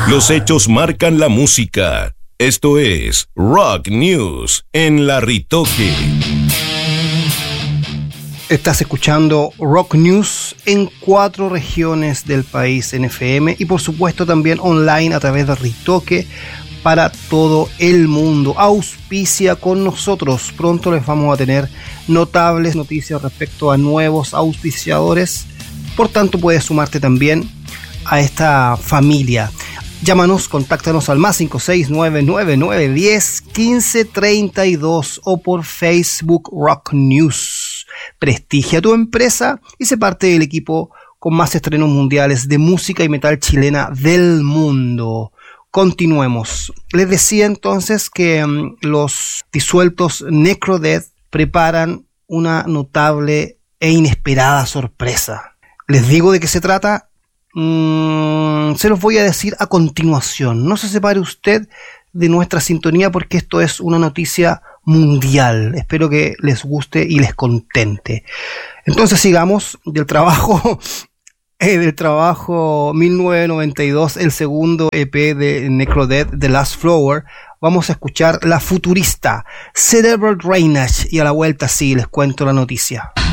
Los hechos marcan la música. Esto es Rock News en La Ritoque. Estás escuchando Rock News en 4 regiones del país en FM y por supuesto también online a través de Ritoque para todo el mundo. Auspicia con nosotros. Pronto les vamos a tener notables noticias respecto a nuevos auspiciadores. Por tanto, puedes sumarte también a esta familia. Llámanos, contáctanos al +569 9910 1532 o por Facebook Rock News. Prestigia tu empresa y sé parte del equipo con más estrenos mundiales de música y metal chilena del mundo. Continuemos. Les decía entonces que los disueltos Necrodeath preparan una notable e inesperada sorpresa. Les digo de qué se trata. Se los voy a decir a continuación. No se separe usted de nuestra sintonía porque esto es una noticia mundial. Espero que les guste y les contente. Entonces sigamos del trabajo 1992, el segundo EP de Necrodeath, The Last Flower. Vamos a escuchar la futurista Cerebral Drainage y a la vuelta sí les cuento la noticia.